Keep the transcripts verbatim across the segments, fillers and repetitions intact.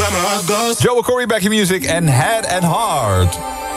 where my heart goes. Joe Corey, Back in Music en Head and Heart.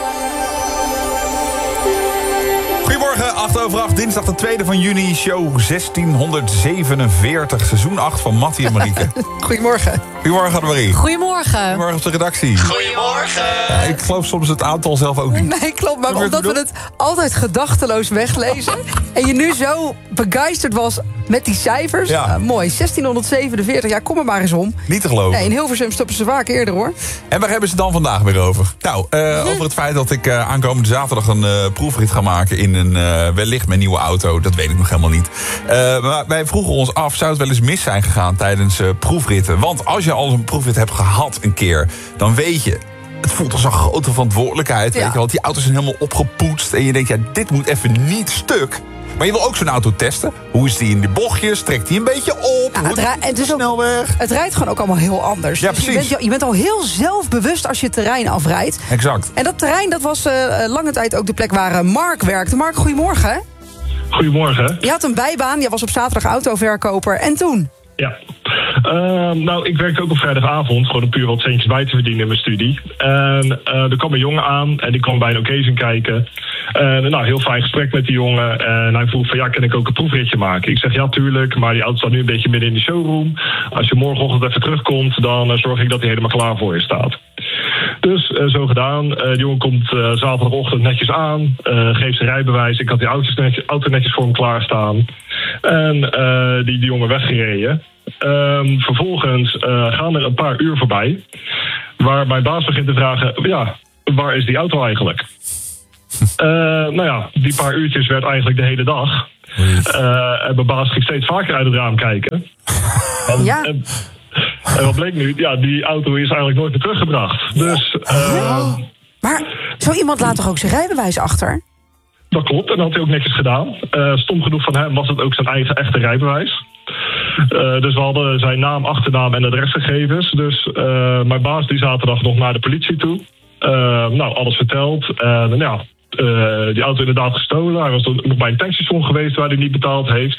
Goedemorgen, acht over acht, dinsdag de tweede van juni, show zestienhonderdzevenenveertig, seizoen acht van Mattie en Marieke. Goedemorgen. Goedemorgen, Annemarie. Goedemorgen. Goedemorgen op de redactie. Goedemorgen. Ja, ik geloof soms het aantal zelf ook niet. Nee, klopt, maar Wat omdat we bedoel? het altijd gedachteloos weglezen en je nu zo begeisterd was met die cijfers. Ja. Uh, mooi, zestienhonderdzevenenveertig, ja, kom er maar eens om. Niet te geloven. Nee, in Hilversum stoppen ze vaak eerder, hoor. En waar hebben ze het dan vandaag weer over? Nou, uh, over het feit dat ik uh, aankomende zaterdag een uh, proefrit ga maken in een uh, wellicht mijn nieuwe auto. Dat weet ik nog helemaal niet. Uh, maar wij vroegen ons af, zou het wel eens mis zijn gegaan tijdens uh, proefritten? Want als je al eens een proefrit hebt gehad een keer, dan weet je, het voelt als een grote verantwoordelijkheid. Ja. Weet je wel, want die auto's zijn helemaal opgepoetst. En je denkt, ja, dit moet even niet stuk. Maar je wil ook zo'n auto testen. Hoe is die in de bochtjes? Trekt die een beetje op? Ja, Hoe het, rij- het is ook- snelweg? het rijdt gewoon ook allemaal heel anders. Ja, Dus je, precies. bent, je bent al heel zelfbewust als je het terrein afrijdt. Exact. En dat terrein, dat was uh, lange tijd ook de plek waar uh, Mark werkte. Mark, goedemorgen. Hè? Goedemorgen. Je had een bijbaan, je was op zaterdag autoverkoper. En toen? Ja. Uh, nou, ik werkte ook op vrijdagavond, gewoon om puur wat centjes bij te verdienen in mijn studie. En uh, er kwam een jongen aan en die kwam bij een occasion kijken. En nou, heel fijn gesprek met die jongen. En hij vroeg van, ja, kan ik ook een proefritje maken? Ik zeg, ja, tuurlijk, maar die auto staat nu een beetje midden in de showroom. Als je morgenochtend even terugkomt, dan uh, zorg ik dat hij helemaal klaar voor je staat. Dus uh, zo gedaan. Uh, die jongen komt uh, zaterdagochtend netjes aan, uh, geeft zijn rijbewijs. Ik had die auto's netjes, auto netjes voor hem klaarstaan. En uh, die, die jongen weggereden. Um, vervolgens uh, gaan er een paar uur voorbij, waar mijn baas begint te vragen, ja, waar is die auto eigenlijk? Uh, nou ja, die paar uurtjes werd eigenlijk de hele dag. Uh, en mijn baas ging steeds vaker uit het raam kijken. En, Ja. en, en wat bleek nu? Ja, die auto is eigenlijk nooit meer teruggebracht. Dus uh, Maar zo iemand laat toch ook zijn rijbewijs achter? dat klopt, en dat had hij ook netjes gedaan. Uh, stom genoeg van hem was het ook zijn eigen echte rijbewijs. Uh, dus we hadden zijn naam, achternaam en adresgegevens. Dus uh, mijn baas die zaterdag nog naar de politie toe. Uh, nou, alles verteld. En uh, ja, uh, die auto inderdaad gestolen. Hij was nog bij een tankstation geweest waar hij niet betaald heeft.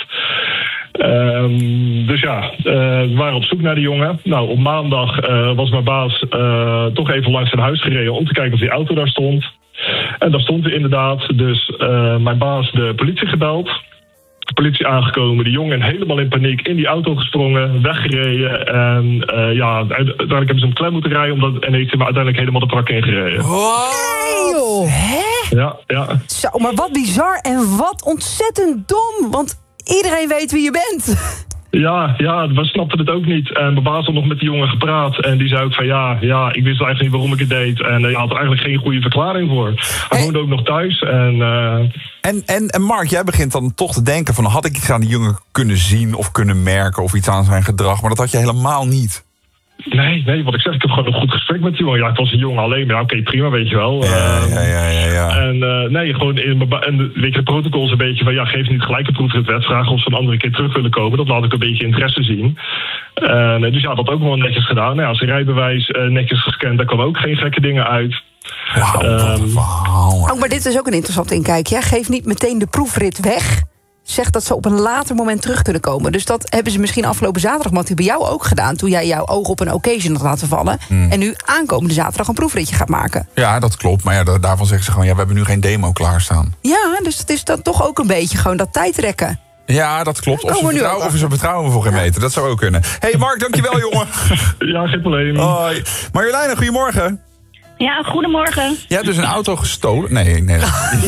Um, dus ja, uh, we waren op zoek naar die jongen. Nou, op maandag uh, was mijn baas uh, toch even langs zijn huis gereden om te kijken of die auto daar stond. En daar stond hij inderdaad. Dus uh, mijn baas de politie gebeld. De politie aangekomen, die jongen helemaal in paniek in die auto gesprongen, weggereden. En uh, ja, uiteindelijk hebben ze hem klem moeten rijden, omdat, en heeft hij maar uiteindelijk helemaal de prak ingereden. Nee, joh. Hè? Ja, ja. Zo, maar wat bizar en wat ontzettend dom. Want iedereen weet wie je bent. Ja, ja, we snapten het ook niet. En mijn baas had nog met die jongen gepraat. En die zei ook van ja, ja ik wist eigenlijk niet waarom ik het deed. En hij had er eigenlijk geen goede verklaring voor. Hij Hey. woonde ook nog thuis. En uh, En, en, en Mark, jij begint dan toch te denken van, had ik iets aan die jongen kunnen zien of kunnen merken of iets aan zijn gedrag, maar dat had je helemaal niet. nee, nee, wat ik zeg, ik heb gewoon een goed gesprek met die jongen. Ja, het was een jongen alleen, maar ja, oké, okay, prima, weet je wel. Ja, Uh, ja, ja, ja, ja. En uh, nee, gewoon in mijn ba- en weet je, de protocol is een beetje van ja, geef niet gelijk een proefritwet, vraag of ze een andere keer terug willen komen. Dat laat ik een beetje interesse zien. Uh, dus ja, dat ook wel netjes gedaan. Nou ja, zijn rijbewijs uh, netjes gescand, daar kwam ook geen gekke dingen uit. Wauw, wat een Um, verhaal. Oh, maar dit is ook een interessant inkijkje. Hè? Geef niet meteen de proefrit weg. Zeg dat ze op een later moment terug kunnen komen. Dus dat hebben ze misschien afgelopen zaterdag, Mattie, bij jou ook gedaan, toen jij jouw oog op een occasion had laten vallen. Hmm. En nu aankomende zaterdag een proefritje gaat maken. Ja, dat klopt. Maar ja, da- daarvan zeggen ze gewoon, ja, we hebben nu geen demo klaarstaan. Ja, dus het is dan toch ook een beetje gewoon dat tijdrekken. Ja, dat klopt. Of Komen ze, we nu vertrouwen, ook of ze vertrouwen me voor geen meter. Dat zou ook kunnen. Hé, hey Mark, dankjewel, jongen. Ja, geen probleem. Hoi. Marjoleine, goedemorgen. Ja, goedemorgen. Jij hebt dus een auto gestolen. Nee, nee.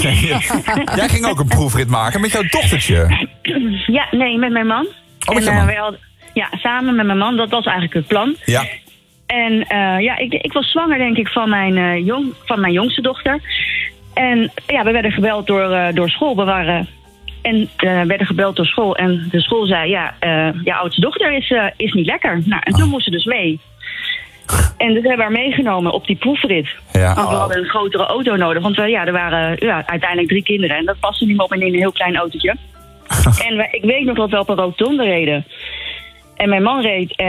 Jij ging ook een proefrit maken met jouw dochtertje. Ja, nee, met mijn man. Oh, met je en, man. uh, wij hadden, ja, samen met mijn man. Dat was eigenlijk het plan. Ja. En uh, ja, ik, ik was zwanger, denk ik, van mijn, uh, jong, van mijn jongste dochter. En ja, we werden gebeld door, uh, door school. We waren... En uh, werden gebeld door school. En de school zei, ja, uh, jouw oudste dochter is, uh, is niet lekker. Nou, en toen Oh. moest ze dus mee. En dat hebben we haar meegenomen op die proefrit. Ja. Want we hadden een grotere auto nodig. Want we, ja, er waren ja, uiteindelijk drie kinderen. En dat paste niet meer op in een heel klein autootje. En we, ik weet nog dat we op een rotonde reden. En mijn man reed. En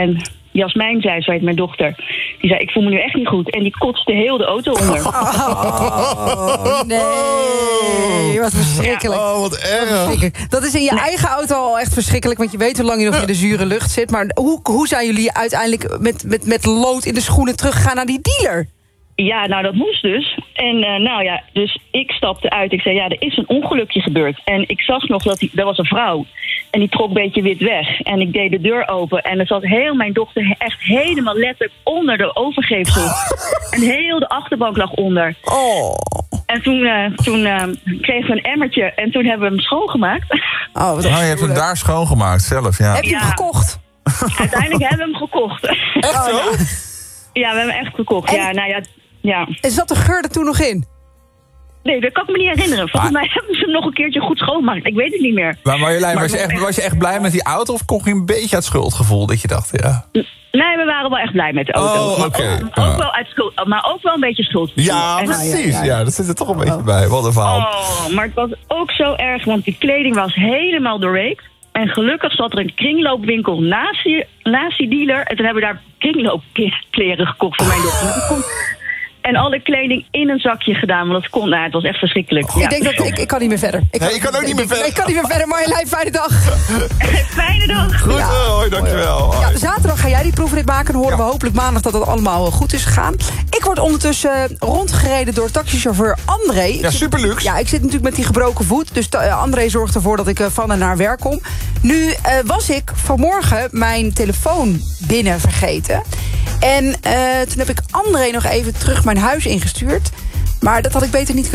Jasmijn zei, zo heet mijn dochter. Die zei, ik voel me nu echt niet goed. En die kotste heel de auto onder. Oh, nee. Wat verschrikkelijk. Oh, wat erg. Dat is in je eigen auto al echt verschrikkelijk, want je weet hoe lang je nog in de zure lucht zit. Maar hoe, hoe zijn jullie uiteindelijk met, met, met lood in de schoenen teruggegaan naar die dealer? Ja, nou dat moest dus. En uh, nou ja, dus ik stapte uit. Ik zei, ja, er is een ongelukje gebeurd. En ik zag nog dat die, er was een vrouw. En die trok een beetje wit weg. En ik deed de deur open. En er zat heel mijn dochter echt helemaal letterlijk onder de overgeefsel. En heel de achterbank lag onder. Oh. En toen, uh, toen uh, kregen we een emmertje. En toen hebben we hem schoongemaakt. Oh, wat Oh, je hebt hem daar schoongemaakt zelf, ja. Heb je hem Ja. gekocht? Uiteindelijk hebben we hem gekocht. Echt zo? Ja, we hebben hem echt gekocht. En- Ja, nou ja, ja. En zat de geur er toen nog in? Nee, dat kan ik me niet herinneren. Volgens Maar- mij hebben ze hem nog een keertje goed schoongemaakt. Ik weet het niet meer. Maar Marjolein, Maar was je, ik echt, vond was je echt blij met die auto of kon je een beetje uit schuldgevoel dat je dacht, ja... Nee, we waren wel echt blij met de auto. Oh, Maar oké. Ook, Ja. ook wel uit schuld, maar ook wel een beetje schuld. Ja, En- precies. ja, Ja, ja. dat zit er toch een beetje bij. Wat een verhaal. Oh, maar het was ook zo erg, want die kleding was helemaal doorweekt. En gelukkig zat er een kringloopwinkel naast die, naast die dealer. En toen hebben we daar kringloopkleren gekocht voor mijn dochter. Dat kon- En alle kleding in een zakje gedaan, want dat kon, nou, het was echt verschrikkelijk. Ja. Ik denk dat ik, ik kan niet meer verder. Ik Nee, ik kan ook niet meer verder. Ik kan niet meer verder. Marjolein, fijne dag. Fijne dag. Goed, Ja. eh, hoi, dankjewel. Ja, zaterdag ga jij die proefrit maken. Dan horen we Ja. hopelijk maandag dat het allemaal goed is gegaan. Ik word ondertussen rondgereden door taxichauffeur André. Ik Ja, zit- super luxe. Ja, ik zit natuurlijk met die gebroken voet. Dus ta- uh, André zorgt ervoor dat ik uh, van en naar werk kom. Nu uh, was ik vanmorgen mijn telefoon binnen vergeten. En uh, toen heb ik André nog even terug mijn huis ingestuurd. Maar dat had ik beter niet kunnen.